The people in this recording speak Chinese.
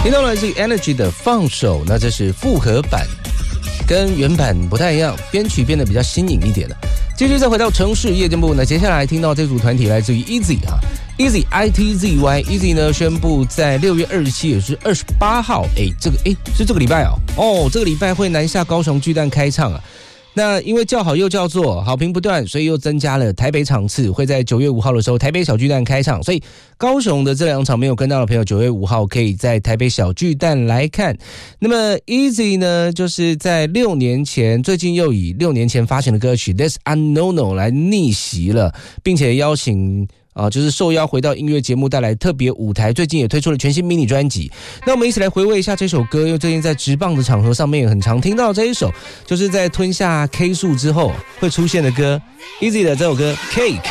听到了是 Energy 的放手，那这是复合版，跟原版不太一样，编曲变得比较新颖一点了。继续再回到城市夜间部，那接下来听到这组团体来自于 Easy Easy ITZY Easy 呢宣布在6月27也是28号，是这个礼拜这个礼拜会南下高雄巨蛋开唱啊。那因为叫好又叫座，好评不断，所以又增加了台北场次，会在9月5号的时候台北小巨蛋开唱，所以高雄的这2场没有跟到的朋友，9月5号可以在台北小巨蛋来看。那么 Easy 呢，就是在6年前，最近又以6年前发行的歌曲 This Unknown 来逆袭了，并且邀请就是受邀回到音乐节目带来特别舞台，最近也推出了全新迷你专辑。那我们一起来回味一下这首歌，因为最近在职棒的场合上面也很常听到这一首，就是在吞下 K 数之后会出现的歌 Easy 的这首歌 Cake。